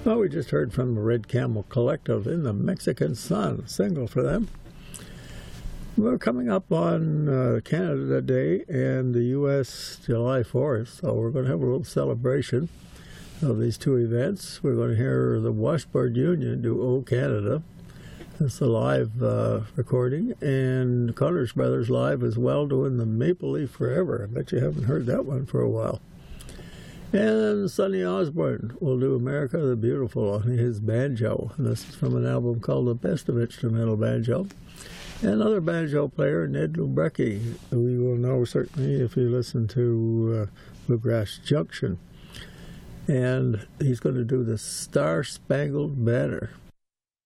Well, we just heard from the Red Camel Collective in the Mexican Sun, single for them. We're coming up on Canada Day and the U.S. July 4th, so we're going to have a little celebration of these two events. We're going to hear the Washboard Union do "O Canada." It's a live recording, and Connors Brothers live as well doing the Maple Leaf Forever. I bet you haven't heard that one for a while. And Sonny Osborne will do America the Beautiful on his banjo. And this is from an album called The Best of Instrumental Banjo. And another banjo player, Ned Lubrecki, who you will know certainly if you listen to Bluegrass Junction. And he's going to do the Star Spangled Banner.